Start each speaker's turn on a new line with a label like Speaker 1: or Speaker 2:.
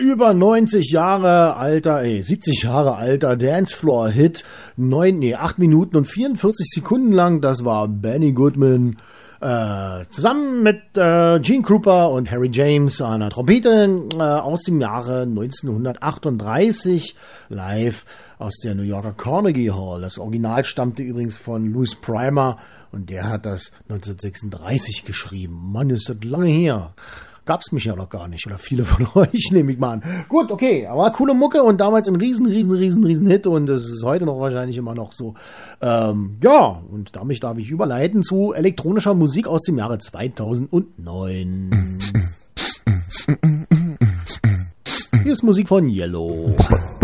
Speaker 1: über 90 Jahre alter, 70 Jahre alter Dancefloor-Hit. 8 Minuten und 44 Sekunden lang. Das war Benny Goodman. Zusammen mit Gene Krupa und Harry James an der Trompete aus dem Jahre 1938 live aus der New Yorker Carnegie Hall. Das Original stammte übrigens von Louis Primer und der hat das 1936 geschrieben. Mann, ist das lange her. Gab's mich ja noch gar nicht, oder viele von euch, nehme ich mal an. Gut, okay, aber coole Mucke und damals ein riesen Hit und das ist heute noch wahrscheinlich immer noch so. Ja, und damit darf ich überleiten zu elektronischer Musik aus dem Jahre 2009. Hier ist Musik von Yellow.